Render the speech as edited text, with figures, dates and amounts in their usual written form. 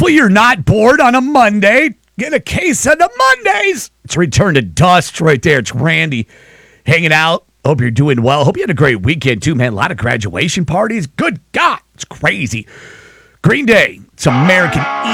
Hopefully you're not bored on a Monday. Get a case of the Mondays. It's Return to Dust right there. It's Randy hanging out. Hope you're doing well. Hope you had a great weekend, too, man. A lot of graduation parties. Good God. It's crazy. Green Day. It's American